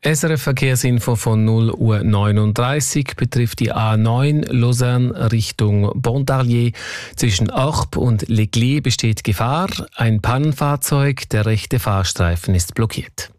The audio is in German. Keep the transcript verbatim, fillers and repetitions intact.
S R F Verkehrsinfo von null Uhr neununddreißig betrifft die A neun Lausanne Richtung Pontarlier. Zwischen Orb und Les Clés besteht Gefahr. Ein Pannenfahrzeug, der rechte Fahrstreifen ist blockiert.